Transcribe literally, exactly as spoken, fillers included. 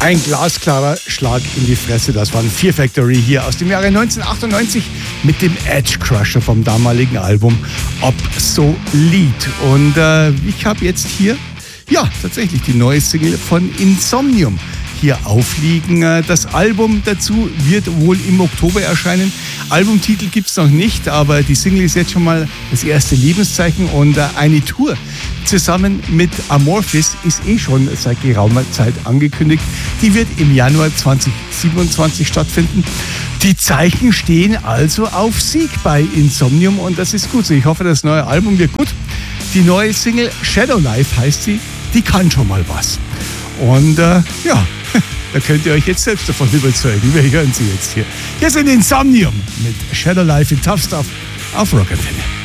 Ein glasklarer Schlag in die Fresse. Das waren Fear Factory hier aus dem Jahre neunzehnhundertachtundneunzig mit dem Edge Crusher vom damaligen Album Obsolete. Und äh, ich habe jetzt hier, ja, tatsächlich die neue Single von Insomnium hier aufliegen. Das Album dazu wird wohl im Oktober erscheinen. Albumtitel gibt es noch nicht, aber die Single ist jetzt schon mal das erste Lebenszeichen und eine Tour zusammen mit Amorphis ist eh schon seit geraumer Zeit angekündigt. Die wird im Januar zweitausendsiebenundzwanzig stattfinden. Die Zeichen stehen also auf Sieg bei Insomnium und das ist gut so. Ich hoffe, das neue Album wird gut. Die neue Single Shadow Life heißt sie, die kann schon mal was. Und äh, ja, da könnt ihr euch jetzt selbst davon überzeugen. Wir hören sie jetzt hier. Hier sind Insomnium mit Shadow Life in Tough Stuff auf Rock Antenne.